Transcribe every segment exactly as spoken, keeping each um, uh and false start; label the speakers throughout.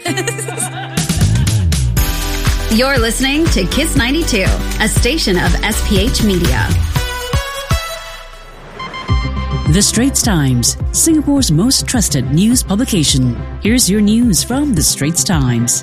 Speaker 1: You're listening to Kiss ninety-two, a station of S P H Media.
Speaker 2: The Straits Times, Singapore's most trusted news publication. Here's your news from The Straits Times.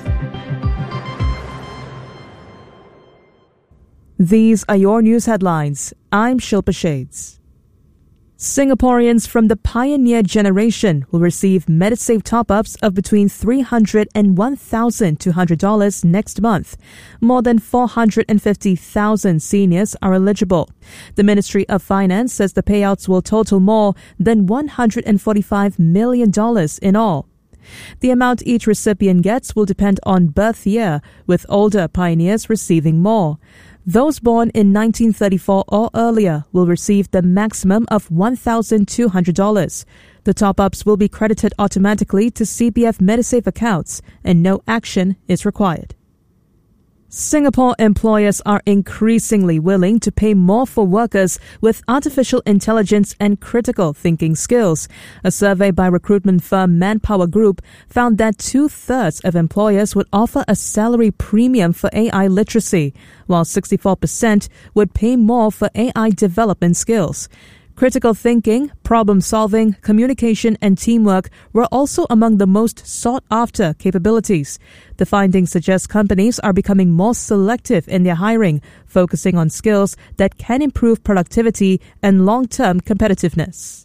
Speaker 3: These are your news headlines. I'm Shilpa Shades. Singaporeans from the pioneer generation will receive MediSave top-ups of between three hundred dollars and one thousand two hundred dollars next month. More than four hundred fifty thousand seniors are eligible. The Ministry of Finance says the payouts will total more than one hundred forty-five million dollars in all. The amount each recipient gets will depend on birth year, with older pioneers receiving more. Those born in nineteen thirty-four or earlier will receive the maximum of one thousand two hundred dollars. The top-ups will be credited automatically to C P F MediSave accounts, and no action is required. Singapore employers are increasingly willing to pay more for workers with artificial intelligence and critical thinking skills. A survey by recruitment firm Manpower Group found that two-thirds of employers would offer a salary premium for A I literacy, while sixty-four percent would pay more for A I development skills. Critical thinking, problem-solving, communication and teamwork were also among the most sought-after capabilities. The findings suggest companies are becoming more selective in their hiring, focusing on skills that can improve productivity and long-term competitiveness.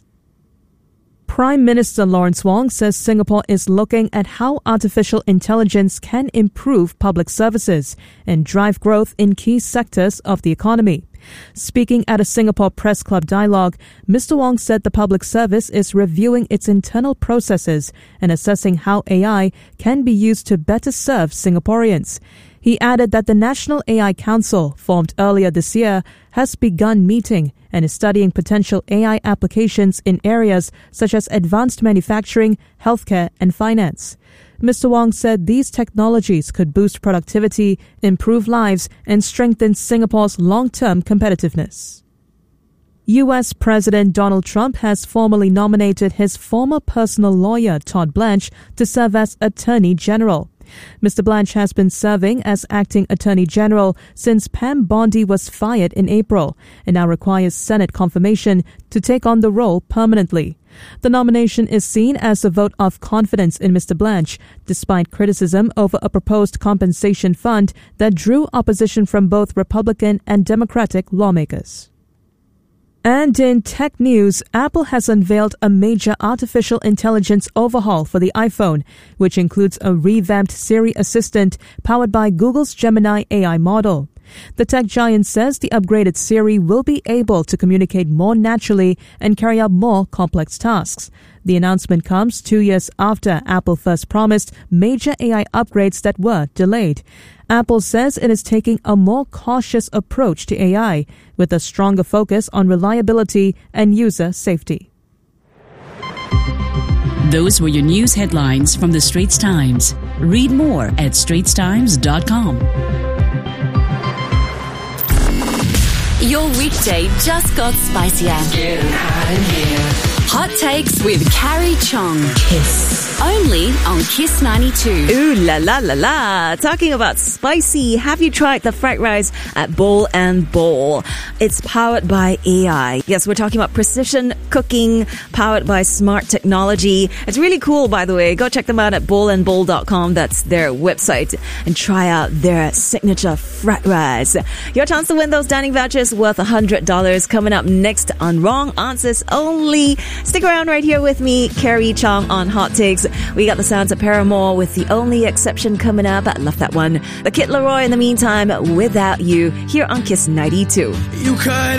Speaker 3: Prime Minister Lawrence Wong says Singapore is looking at how artificial intelligence can improve public services and drive growth in key sectors of the economy. Speaking at a Singapore Press Club dialogue, Mister Wong said the public service is reviewing its internal processes and assessing how A I can be used to better serve Singaporeans. He added that the National A I Council, formed earlier this year, has begun meeting and is studying potential A I applications in areas such as advanced manufacturing, healthcare, and finance. Mister Wong said these technologies could boost productivity, improve lives, and strengthen Singapore's long-term competitiveness. U S President Donald Trump has formally nominated his former personal lawyer, Todd Blanche, to serve as Attorney General. Mister Blanche has been serving as acting Attorney General since Pam Bondi was fired in April and now requires Senate confirmation to take on the role permanently. The nomination is seen as a vote of confidence in Mister Blanche, despite criticism over a proposed compensation fund that drew opposition from both Republican and Democratic lawmakers. And in tech news, Apple has unveiled a major artificial intelligence overhaul for the iPhone, which includes a revamped Siri assistant powered by Google's Gemini A I model. The tech giant says the upgraded Siri will be able to communicate more naturally and carry out more complex tasks. The announcement comes two years after Apple first promised major A I upgrades that were delayed. Apple says it is taking a more cautious approach to A I, with a stronger focus on reliability and user safety.
Speaker 2: Those were your news headlines from The Straits Times. Read more at straits times dot com.
Speaker 1: Your weekday just got spicier.
Speaker 4: Getting hot in here.
Speaker 1: Hot Takes with Carrie Chong.
Speaker 4: Kiss.
Speaker 1: Only on Kiss ninety-two.
Speaker 5: Ooh la la la la. Talking about spicy, have you tried the fried rice at Bowl and Bowl? It's powered by A I. Yes, we're talking about precision cooking powered by smart technology. It's really cool, by the way. Go check them out at bowl and bowl dot com. That's their website. And try out their signature fried rice. Your chance to win those dining vouchers worth one hundred dollars coming up next on Wrong Answers Only. Stick around right here with me, Carrie Chong, on Hot Takes. We got the sounds of Paramore with The Only Exception coming up. I love that one. The Kid Laroi in the meantime, Without You, here on Kiss ninety-two.
Speaker 4: You could